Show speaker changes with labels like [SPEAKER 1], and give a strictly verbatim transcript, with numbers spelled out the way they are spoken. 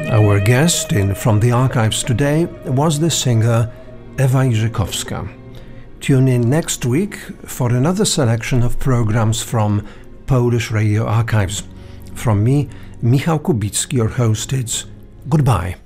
[SPEAKER 1] Our guest in From the Archives today was the singer Ewa Irzykowska. Tune in next week for another selection of programs from Polish Radio Archives. From me, Michał Kubicki, your host, it's goodbye.